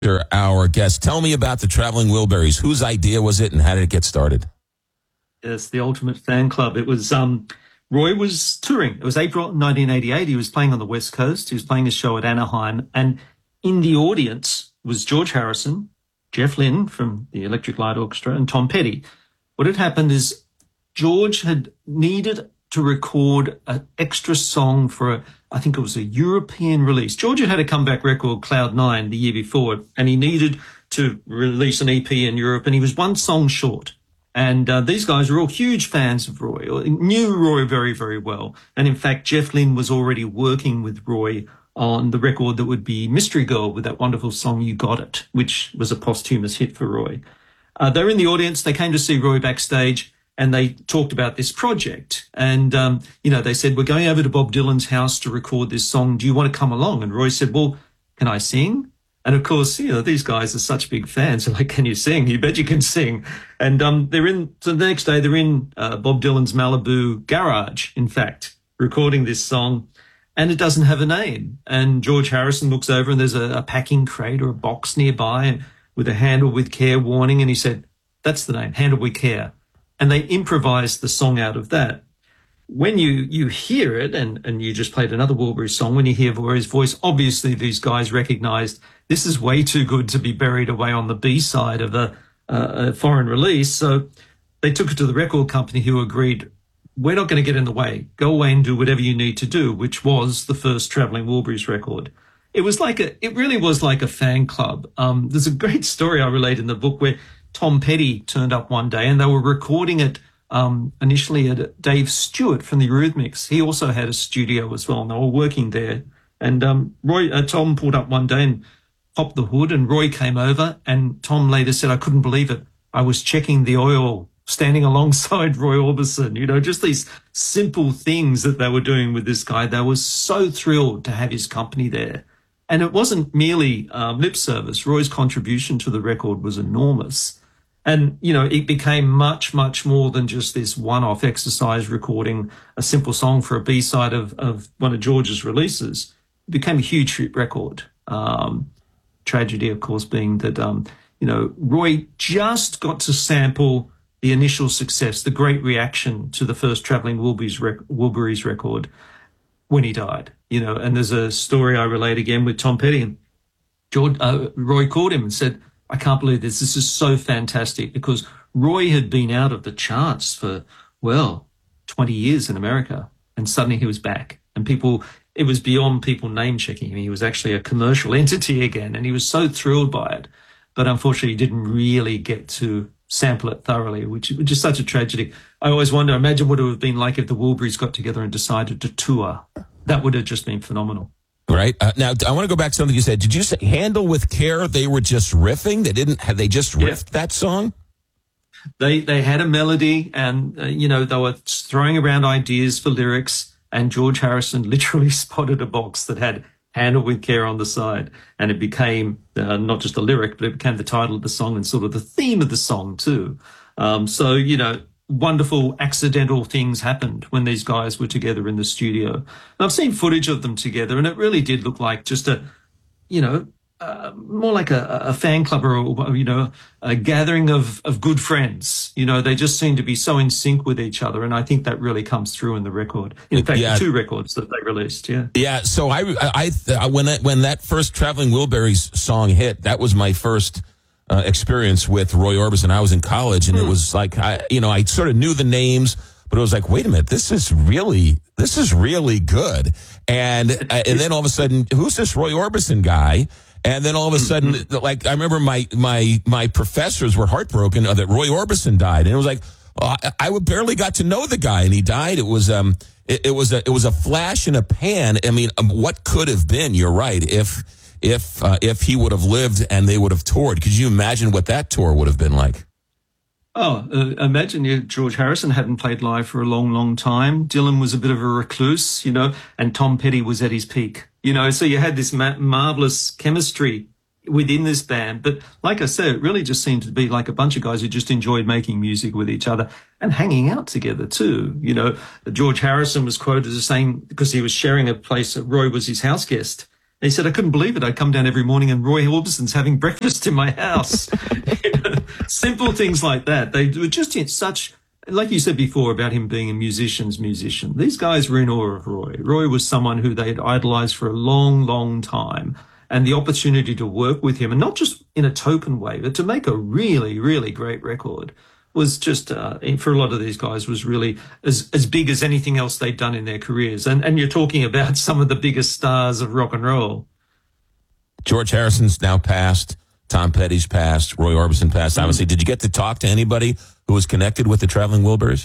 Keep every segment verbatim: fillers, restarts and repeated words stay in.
You're our guest. Tell me about the Traveling Wilburys. Whose idea was it, and how did it get started? Yes, the ultimate fan club. It was um, Roy was touring. It was April nineteen eighty-eight. He was playing on the West Coast. He was playing a show at Anaheim, and in the audience was George Harrison, Jeff Lynne from the Electric Light Orchestra, and Tom Petty. What had happened is George had needed to record an extra song for, a, I think it was a European release. George had had a comeback record, Cloud Nine, the year before, and he needed to release an E P in Europe, and he was one song short. And uh, these guys were all huge fans of Roy, or knew Roy very, very well. And in fact, Jeff Lynne was already working with Roy on the record that would be Mystery Girl with that wonderful song, You Got It, which was a posthumous hit for Roy. Uh, they were in the audience. They came to see Roy backstage, and they talked about this project. And, um, you know, they said, we're going over to Bob Dylan's house to record this song. Do you want to come along? And Roy said, well, can I sing? And of course, you know, these guys are such big fans. They're like, can you sing? You bet you can sing. And um, they're in, so the next day they're in uh, Bob Dylan's Malibu garage, in fact, recording this song. And it doesn't have a name. And George Harrison looks over and there's a, a packing crate or a box nearby with a handle with care warning. And he said, that's the name, Handle with Care. And they improvised the song out of that. When you, you hear it, and, and you just played another Wilbury song, when you hear Roy's voice, obviously these guys recognized this is way too good to be buried away on the B-side of a, a foreign release. So they took it to the record company, who agreed, we're not going to get in the way. Go away and do whatever you need to do, which was the first Traveling Wilburys record. It was like a, it really was like a fan club. Um, there's a great story I relate in the book where Tom Petty turned up one day and they were recording it um, initially at Dave Stewart from the Eurythmics. He also had a studio as well, and they were working there. And um, Roy, uh, Tom pulled up one day and popped the hood, and Roy came over, and Tom later said, I couldn't believe it. I was checking the oil standing alongside Roy Orbison. You know, just these simple things that they were doing with this guy. They were so thrilled to have his company there. And it wasn't merely um, lip service. Roy's contribution to the record was enormous. And, you know, it became much, much more than just this one-off exercise recording a simple song for a B-side of, of one of George's releases. It became a huge hit record. Um, tragedy, of course, being that, um, you know, Roy just got to sample the initial success, the great reaction to the first Traveling Wilburys, rec- Wilburys record when he died. You know, and there's a story I relate again with Tom Petty. And George, uh, Roy called him and said, I can't believe this. This is so fantastic, because Roy had been out of the charts for, well, twenty years in America, and suddenly he was back. And people, it was beyond people name-checking him. He was actually a commercial entity again, and he was so thrilled by it. But unfortunately, he didn't really get to sample it thoroughly, which, which is such a tragedy. I always wonder, imagine what it would have been like if the Wilburys got together and decided to tour. That would have just been phenomenal. Right. Uh, now, I want to go back to something you said. Did you say Handle with Care? They were just riffing? They didn't, had they just riffed yeah. that song? They they had a melody, and, uh, you know, they were throwing around ideas for lyrics, and George Harrison literally spotted a box that had Handle with Care on the side, and it became uh, not just a lyric, but it became the title of the song and sort of the theme of the song too. Um, so, you know, wonderful accidental things happened when these guys were together in the studio. And I've seen footage of them together, and it really did look like just a, you know, uh, more like a, a fan club, or, you know, a gathering of, of good friends. You know, they just seem to be so in sync with each other, and I think that really comes through in the record. In fact, yeah. the two records that they released, yeah. Yeah, so I, I, I when, I, when that first Traveling Wilburys song hit, that was my first Uh, experience with Roy Orbison. I was in college, and mm. it was like, I, you know, I sort of knew the names, but it was like, wait a minute, this is really, this is really good. And uh, and then all of a sudden, who's this Roy Orbison guy? And then all of a sudden, mm-hmm. like, I remember my my my professors were heartbroken that Roy Orbison died, and it was like, oh, I, I barely got to know the guy, and he died. It was um, it, it was a it was a flash in a pan. I mean, um, what could have been? You're right. If If uh, if he would have lived and they would have toured, could you imagine what that tour would have been like? Oh, uh, imagine you, George Harrison hadn't played live for a long, long time. Dylan was a bit of a recluse, you know, and Tom Petty was at his peak, you know. So you had this ma- marvelous chemistry within this band. But like I said, it really just seemed to be like a bunch of guys who just enjoyed making music with each other and hanging out together too. You know, George Harrison was quoted as saying, because he was sharing a place, Roy was his house guest. He said, I couldn't believe it. I'd come down every morning and Roy Orbison's having breakfast in my house. You know, simple things like that. They were just in such, like you said before about him being a musician's musician. These guys were in awe of Roy. Roy was someone who they had idolized for a long, long time. And the opportunity to work with him, and not just in a token way, but to make a really, really great record was just, uh, for a lot of these guys, was really as, as big as anything else they'd done in their careers. And, and you're talking about some of the biggest stars of rock and roll. George Harrison's now passed. Tom Petty's passed. Roy Orbison passed. Mm. Obviously, did you get to talk to anybody who was connected with the Traveling Wilburys?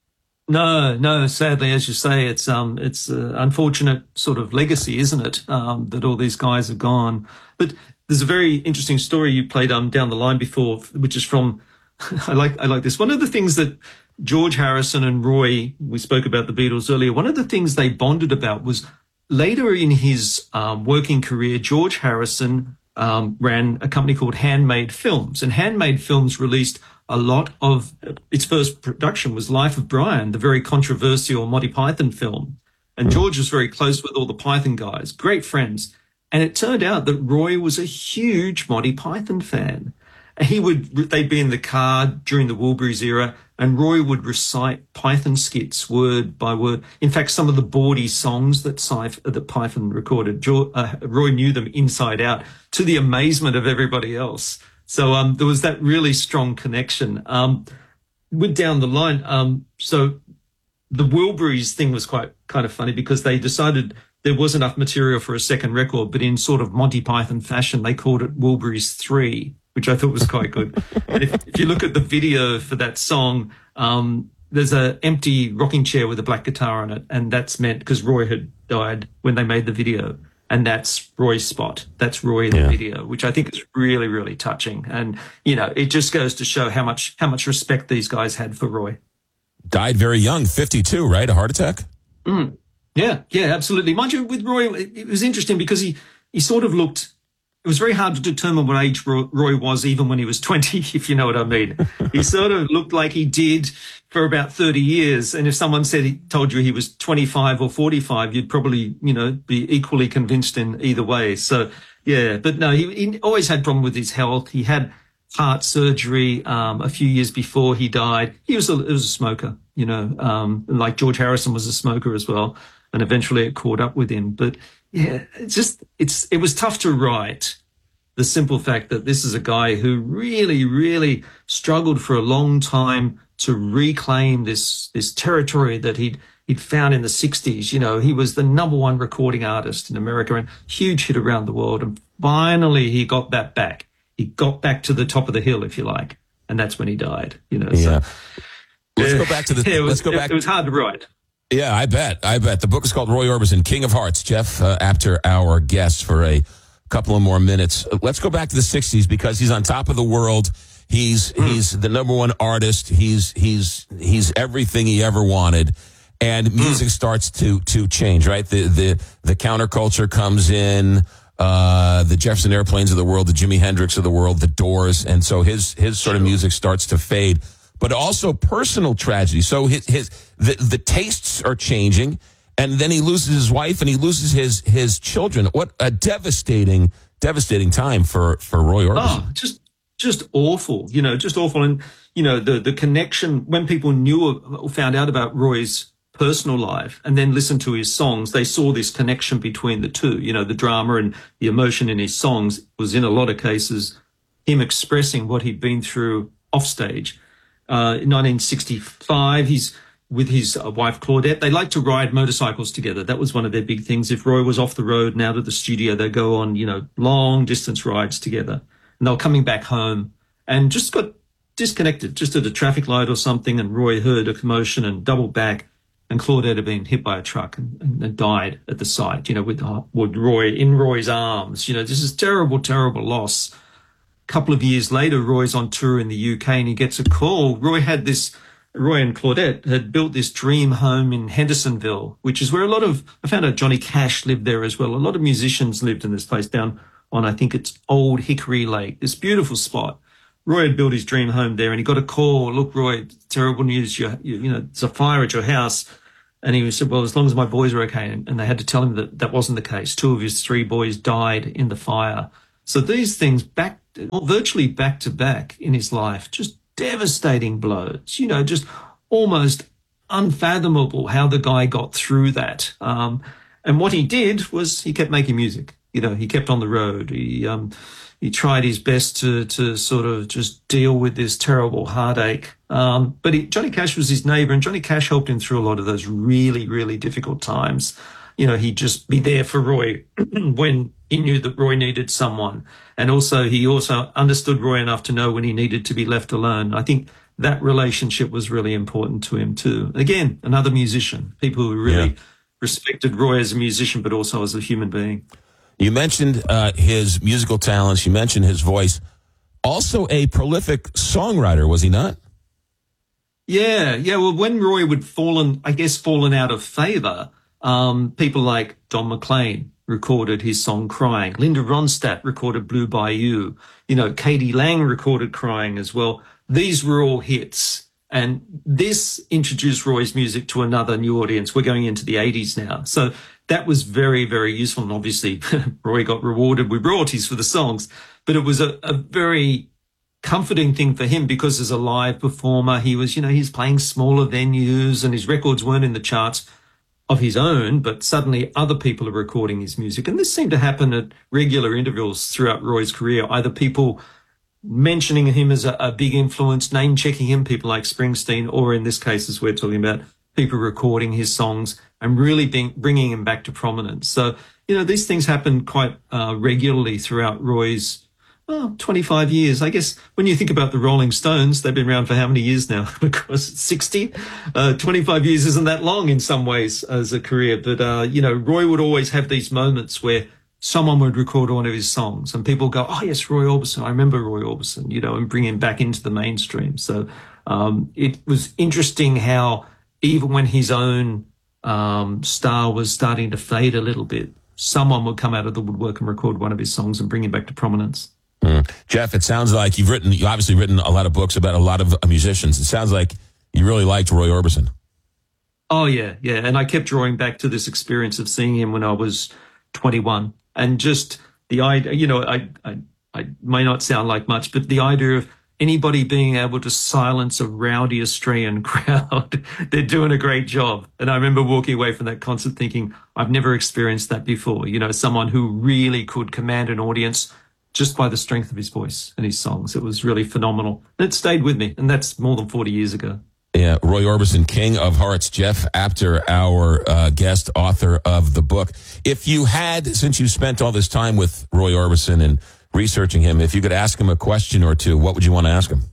No, no. Sadly, as you say, it's um, it's an unfortunate sort of legacy, isn't it? Um, that all these guys have gone. But there's a very interesting story you played um down the line before, which is from. I like I like this. One of the things that George Harrison and Roy, we spoke about the Beatles earlier. One of the things they bonded about was later in his um, working career, George Harrison um, ran a company called Handmade Films, and Handmade Films released a lot of its first production was Life of Brian, the very controversial Monty Python film. And George was very close with all the Python guys, great friends. And it turned out that Roy was a huge Monty Python fan. He would, they'd be in the car during the Wilburys era, and Roy would recite Python skits word by word. In fact, some of the bawdy songs that, Cyph, that Python recorded, George, uh, Roy knew them inside out, to the amazement of everybody else. So um, there was that really strong connection. Um, with down the line, um, so the Wilburys thing was quite kind of funny because they decided there was enough material for a second record, but in sort of Monty Python fashion, they called it Wilburys three, which I thought was quite good. And if, if you look at the video for that song, um, there's an empty rocking chair with a black guitar on it, and that's meant because Roy had died when they made the video. And that's Roy's spot. That's Roy in the yeah. video, which I think is really, really touching. And, you know, it just goes to show how much how much respect these guys had for Roy. Died very young, fifty-two, right? A heart attack? Mm. Yeah, yeah, absolutely. Mind you, with Roy, it, it was interesting because he, he sort of looked... It was very hard to determine what age Roy was even when he was twenty, if you know what I mean. He sort of looked like he did for about thirty years. And if someone said he told you he was twenty-five or forty-five, you'd probably, you know, be equally convinced in either way. So, yeah, but no, he, he always had problem with his health. He had heart surgery um, a few years before he died. He was a, he was a smoker, you know, um, like George Harrison was a smoker as well. And eventually it caught up with him. But yeah, it's just, it's, it was tough to write the simple fact that this is a guy who really, really struggled for a long time to reclaim this, this territory that he'd, he'd found in the sixties. You know, he was the number one recording artist in America and huge hit around the world. And finally he got that back. He got back to the top of the hill, if you like. And that's when he died, you know. Yeah. So, let's go back to the, yeah, was, let's go back. It, it was hard to write. Yeah, I bet. I bet. The book is called Roy Orbison, King of Hearts. Jeff, uh, after our guest for a couple of more minutes. Let's go back to the sixties because he's on top of the world. He's mm. he's the number one artist. He's he's he's everything he ever wanted. And music mm. starts to to change, right? The the the counterculture comes in, uh, the Jefferson Airplanes of the world, the Jimi Hendrix of the world, the Doors, and so his his sort of music starts to fade. But also personal tragedy. So his his the, the tastes are changing, and then he loses his wife and he loses his his children. What a devastating, devastating time for, for Roy Orbison. Oh, just just awful, you know, just awful. And you know, the the connection when people knew or found out about Roy's personal life and then listened to his songs, they saw this connection between the two. You know, the drama and the emotion in his songs was in a lot of cases him expressing what he'd been through off stage. Uh, in nineteen sixty-five, he's with his uh, wife Claudette. They like to ride motorcycles together. That was one of their big things. If Roy was off the road and out of the studio, they go on, you know, long distance rides together. And they were coming back home and just got disconnected, just at a traffic light or something. And Roy heard a commotion and doubled back. And Claudette had been hit by a truck and, and died at the site, you know, with, uh, with Roy in Roy's arms. You know, this is terrible, terrible loss. Couple of years later, Roy's on tour in the U K and he gets a call. Roy had this, Roy and Claudette had built this dream home in Hendersonville, which is where a lot of, I found out Johnny Cash lived there as well. A lot of musicians lived in this place down on, I think it's Old Hickory Lake, this beautiful spot. Roy had built his dream home there and he got a call. Look, Roy, terrible news. You, you, you know, it's a fire at your house. And he said, well, as long as my boys are okay. And they had to tell him that that wasn't the case. Two of his three boys died in the fire. So these things back, well, virtually back to back in his life, just devastating blows, you know, just almost unfathomable how the guy got through that. Um, and what he did was he kept making music. You know, he kept on the road. He, um, he tried his best to, to sort of just deal with this terrible heartache. Um, but he, Johnny Cash was his neighbor, and Johnny Cash helped him through a lot of those really, really difficult times. You know, he'd just be there for Roy when he knew that Roy needed someone. And also, he also understood Roy enough to know when he needed to be left alone. I think that relationship was really important to him too. Again, another musician, people who really yeah. respected Roy as a musician, but also as a human being. You mentioned uh, his musical talents. You mentioned his voice. Also a prolific songwriter, was he not? Yeah, yeah. Well, when Roy would fallen, I guess, fallen out of favor, um, people like Don McLean recorded his song Crying. Linda Ronstadt recorded Blue Bayou. You know, Katie Lang recorded Crying as well. These were all hits. And this introduced Roy's music to another new audience. We're going into the eighties now. So that was very, very useful. And obviously, Roy got rewarded with royalties for the songs. But it was a, a very comforting thing for him because as a live performer, he was, you know, he's playing smaller venues and his records weren't in the charts of his own, but suddenly other people are recording his music. And this seemed to happen at regular intervals throughout Roy's career, either people mentioning him as a, a big influence, name-checking him, people like Springsteen, or in this case, as we're talking about, people recording his songs and really being, bringing him back to prominence. So, you know, these things happen quite uh, regularly throughout Roy's oh, twenty-five years. I guess when you think about the Rolling Stones, they've been around for how many years now? Because sixty? Uh, twenty-five years isn't that long in some ways as a career. But, uh, you know, Roy would always have these moments where someone would record one of his songs and people go, oh, yes, Roy Orbison. I remember Roy Orbison, you know, and bring him back into the mainstream. So um, it was interesting how even when his own um, star was starting to fade a little bit, someone would come out of the woodwork and record one of his songs and bring him back to prominence. Mm. Jeff, it sounds like you've written, you've obviously written a lot of books about a lot of musicians. It sounds like you really liked Roy Orbison. Oh, yeah, yeah. And I kept drawing back to this experience of seeing him when I was twenty-one. And just the idea, you know, I, I, I may not sound like much, but the idea of anybody being able to silence a rowdy Australian crowd, they're doing a great job. And I remember walking away from that concert thinking, I've never experienced that before. You know, someone who really could command an audience just by the strength of his voice and his songs. It was really phenomenal. And it stayed with me. And that's more than forty years ago. Yeah, Roy Orbison, King of Hearts. Jeff Apter, our uh, guest author of the book. If you had, since you spent all this time with Roy Orbison and researching him, if you could ask him a question or two, what would you want to ask him?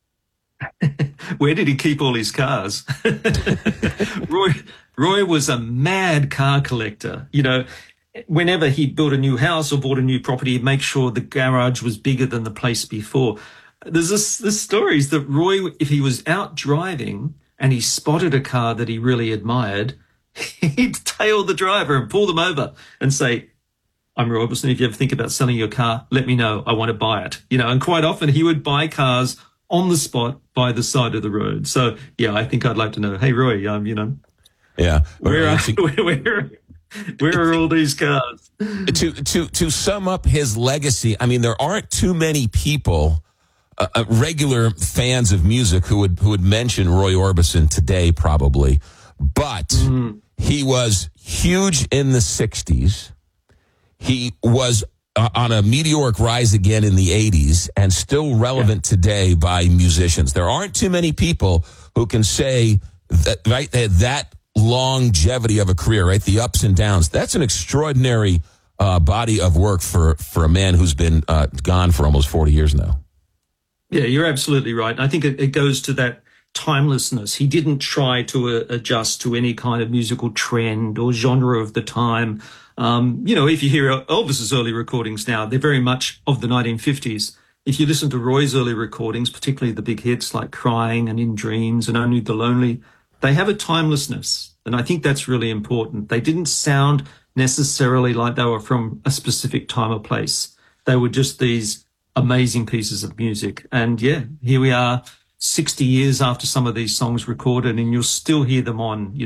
Where did he keep all his cars? Roy, Roy was a mad car collector. You know, whenever he built a new house or bought a new property, he'd make sure the garage was bigger than the place before. There's this, this stories that Roy, if he was out driving and he spotted a car that he really admired, he'd tail the driver and pull them over and say, I'm Roy Orbison. If you ever think about selling your car, let me know. I want to buy it. You know, and quite often he would buy cars on the spot by the side of the road. So, yeah, I think I'd like to know, hey, Roy, um, you know, yeah, where are, where, where, where are all these cars? To, to, to sum up his legacy, I mean, there aren't too many people Uh, uh, regular fans of music who would who would mention Roy Orbison today, probably, but mm. he was huge in the sixties. He was uh, on a meteoric rise again in the eighties, and still relevant yeah. today by musicians. There aren't too many people who can say that, right, that longevity of a career, right, the ups and downs. That's an extraordinary uh, body of work for for a man who's been uh, gone for almost forty years now. Yeah, you're absolutely right. I think it, it goes to that timelessness. He didn't try to uh, adjust to any kind of musical trend or genre of the time. Um, you know, if you hear Elvis's early recordings now, they're very much of the nineteen fifties. If you listen to Roy's early recordings, particularly the big hits like Crying and In Dreams and Only the Lonely, they have a timelessness. And I think that's really important. They didn't sound necessarily like they were from a specific time or place. They were just these amazing pieces of music. And yeah, here we are sixty years after some of these songs recorded, and you'll still hear them on, you know,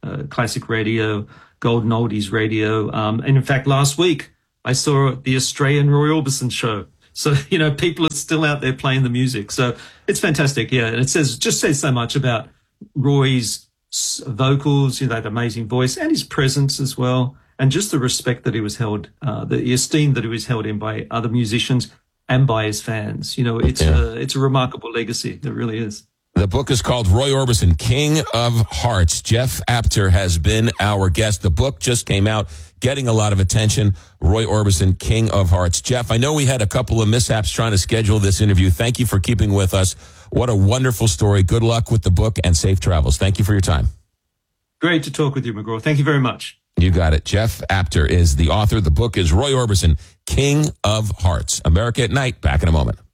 uh, classic radio, golden oldies radio. Um, and in fact, last week I saw the Australian Roy Orbison show. So, you know, people are still out there playing the music. So it's fantastic. Yeah. And it says, just says so much about Roy's vocals, you know, that amazing voice and his presence as well. And just the respect that he was held, uh, the esteem that he was held in by other musicians and by his fans. You know, it's yeah. a, it's a remarkable legacy. It really is. The book is called Roy Orbison, King of Hearts. Jeff Apter has been our guest. The book just came out, getting a lot of attention. Roy Orbison, King of Hearts. Jeff, I know we had a couple of mishaps trying to schedule this interview. Thank you for keeping with us. What a wonderful story. Good luck with the book and safe travels. Thank you for your time. Great to talk with you, McGraw. Thank you very much. You got it. Jeff Apter is the author. The book is Roy Orbison, King of Hearts. America at Night. Back in a moment.